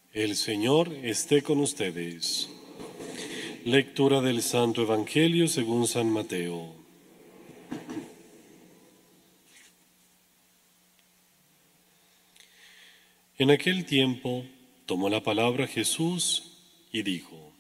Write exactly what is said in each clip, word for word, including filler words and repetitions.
El Señor esté con ustedes. Lectura del Santo Evangelio según San Mateo. En aquel tiempo tomó la palabra Jesús y dijo: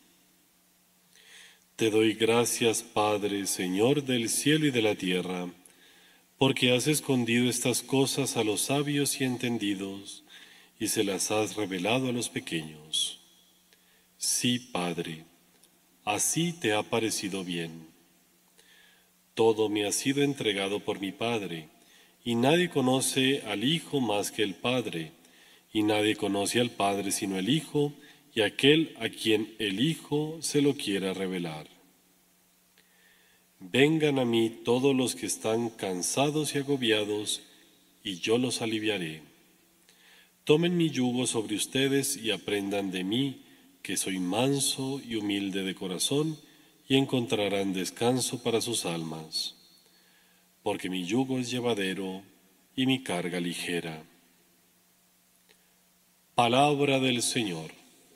Te doy gracias, Padre, Señor del cielo y de la tierra, porque has escondido estas cosas a los sabios y entendidos y se las has revelado a los pequeños. Sí, Padre, así te ha parecido bien. Todo me ha sido entregado por mi Padre, y nadie conoce al Hijo más que el Padre, y nadie conoce al Padre sino el Hijo, y aquel a quien el Hijo se lo quiera revelar. Vengan a mí todos los que están cansados y agobiados, y yo los aliviaré. Tomen mi yugo sobre ustedes y aprendan de mí, que soy manso y humilde de corazón, y encontrarán descanso para sus almas. Porque mi yugo es llevadero y mi carga ligera. Palabra del Señor.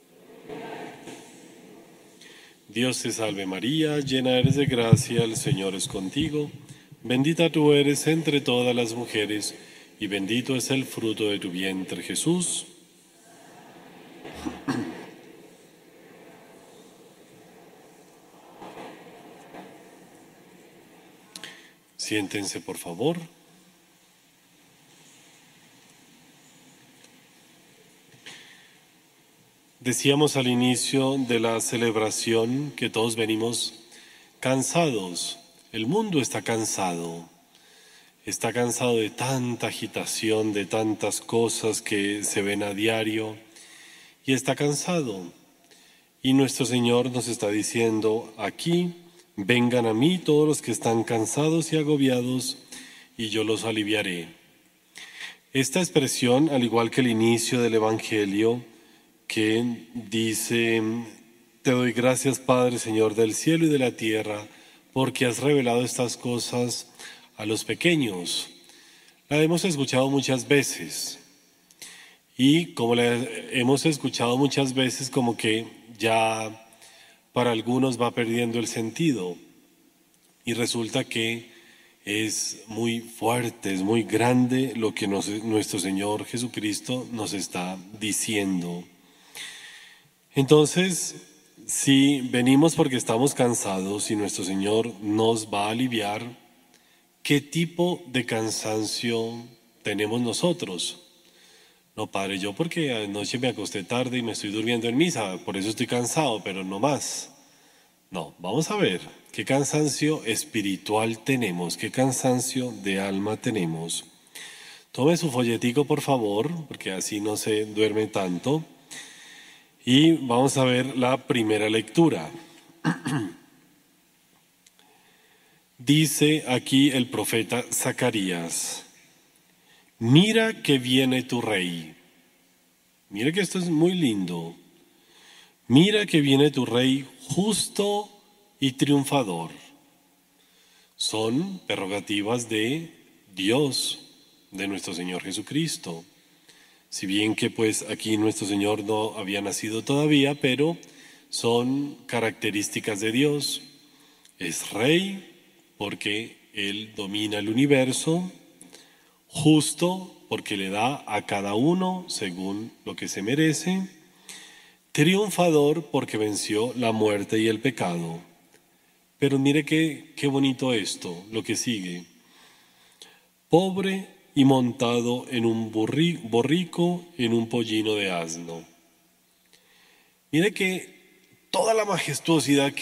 Dios te salve María, llena eres de gracia, el Señor es contigo. Bendita tú eres entre todas las mujeres, y bendito es el fruto de tu vientre, Jesús. Siéntense, por favor. Decíamos al inicio de la celebración que todos venimos cansados. El mundo está cansado. Está cansado de tanta agitación, de tantas cosas que se ven a diario, y está cansado. Y nuestro Señor nos está diciendo aquí: vengan a mí todos los que están cansados y agobiados, y yo los aliviaré. Esta expresión, al igual que el inicio del Evangelio, que dice: te doy gracias, Padre, Señor del cielo y de la tierra, porque has revelado estas cosas a los pequeños. La hemos escuchado muchas veces, y como la hemos escuchado muchas veces, como que ya para algunos va perdiendo el sentido, y resulta que es muy fuerte, es muy grande lo que nos, nuestro Señor Jesucristo nos está diciendo. Entonces, si venimos porque estamos cansados y nuestro Señor nos va a aliviar, ¿qué tipo de cansancio tenemos nosotros? No, Padre, yo porque anoche me acosté tarde y me estoy durmiendo en misa, por eso estoy cansado, pero no más. No, vamos a ver qué cansancio espiritual tenemos, qué cansancio de alma tenemos. Tome su folletico, por favor, porque así no se duerme tanto. Y vamos a ver la primera lectura. Dice aquí el profeta Zacarías: mira que viene tu rey. Mira que esto es muy lindo. Mira que viene tu rey justo y triunfador. Son prerrogativas de Dios, de nuestro Señor Jesucristo. Si bien que pues aquí nuestro Señor no había nacido todavía, pero son características de Dios. Es rey porque Él domina el universo, justo porque le da a cada uno según lo que se merece, triunfador porque venció la muerte y el pecado. Pero mire qué, qué bonito esto, lo que sigue. Pobre y montado en un burri, borrico, en un pollino de asno. Mire que toda la majestuosidad que